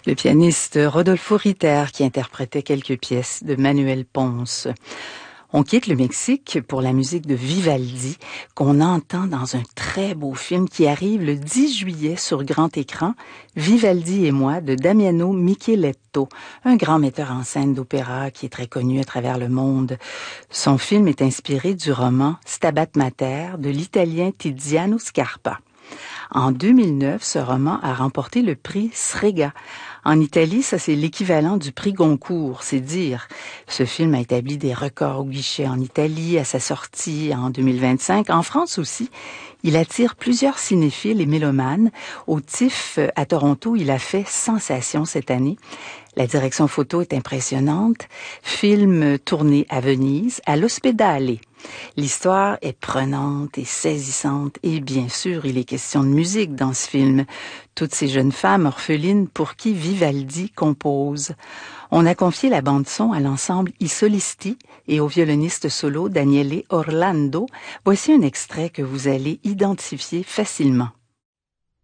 Le pianiste Rodolfo Ritter qui interprétait quelques pièces de Manuel Ponce. On quitte le Mexique pour la musique de Vivaldi qu'on entend dans un très beau film qui arrive le 10 juillet sur grand écran, Vivaldi et moi de Damiano Micheletto, un grand metteur en scène d'opéra qui est très connu à travers le monde. Son film est inspiré du roman Stabat Mater de l'italien Tiziano Scarpa. En 2009, ce roman a remporté le prix Strega. En Italie, ça c'est l'équivalent du prix Goncourt, c'est dire. Ce film a établi des records au guichet en Italie à sa sortie en 2025. En France aussi, il attire plusieurs cinéphiles et mélomanes. Au TIFF à Toronto, il a fait sensation cette année. La direction photo est impressionnante. Film tourné à Venise, à l'Ospedale. L'histoire est prenante et saisissante et bien sûr, il est question de musique dans ce film. Toutes ces jeunes femmes orphelines pour qui Vivaldi compose. On a confié la bande-son à l'ensemble I Solisti et au violoniste solo Daniele Orlando. Voici un extrait que vous allez identifier facilement.